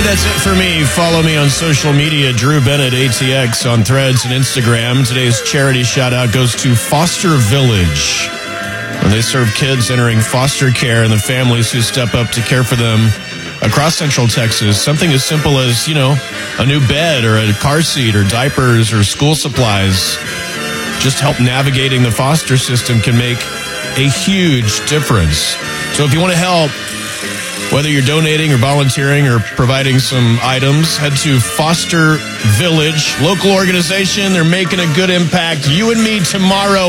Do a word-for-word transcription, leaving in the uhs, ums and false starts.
that's it for me. Follow me on social media, Drew Bennett, A T X, on Threads and Instagram. Today's charity shout-out goes to Foster Village. And they serve kids entering foster care and the families who step up to care for them across Central Texas. Something as simple as, you know, a new bed or a car seat or diapers or school supplies. Just help navigating the foster system can make a huge difference. So if you want to help, whether you're donating or volunteering or providing some items, head to Foster Village, local organization. They're making a good impact. You and me tomorrow.